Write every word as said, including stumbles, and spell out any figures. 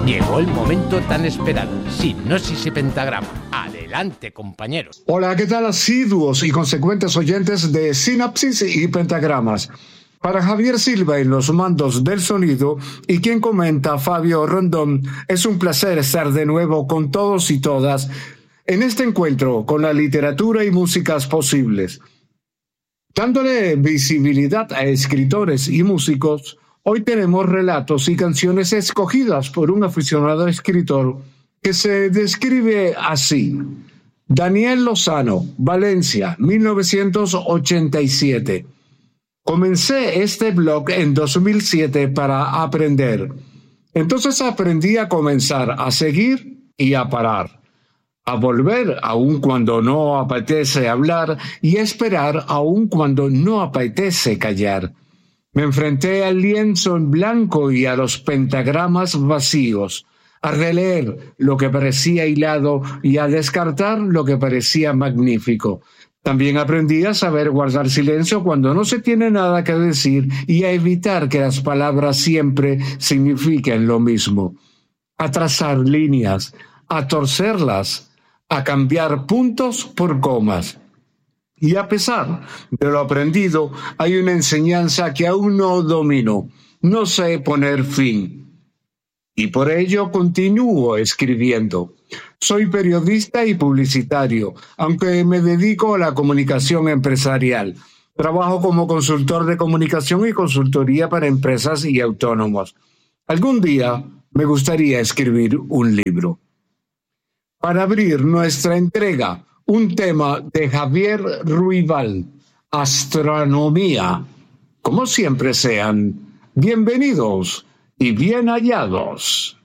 Llegó el momento tan esperado. Sinopsis y pentagrama. Adelante, compañeros. Hola, ¿qué tal, asiduos y consecuentes oyentes de Sinapsis y Pentagramas? Para Javier Silva en los mandos del sonido y quien comenta, Fabio Rondón, es un placer estar de nuevo con todos y todas en este encuentro con la literatura y músicas posibles. Dándole visibilidad a escritores y músicos, hoy tenemos relatos y canciones escogidas por un aficionado escritor que se describe así. Daniel Lozano, Valencia, mil novecientos ochenta y siete. Comencé este blog en dos mil siete para aprender. Entonces aprendí a comenzar, a seguir y a parar. A volver aun cuando no apetece hablar y a esperar aun cuando no apetece callar. Me enfrenté al lienzo en blanco y a los pentagramas vacíos, a releer lo que parecía hilado y a descartar lo que parecía magnífico. También aprendí a saber guardar silencio cuando no se tiene nada que decir y a evitar que las palabras siempre signifiquen lo mismo. A trazar líneas, a torcerlas, a cambiar puntos por comas. Y a pesar de lo aprendido, hay una enseñanza que aún no domino. No sé poner fin. Y por ello continúo escribiendo. Soy periodista y publicitario, aunque me dedico a la comunicación empresarial. Trabajo como consultor de comunicación y consultoría para empresas y autónomos. Algún día me gustaría escribir un libro. Para abrir nuestra entrega, un tema de Javier Ruibal, Astronomía. Como siempre sean, bienvenidos y bien hallados.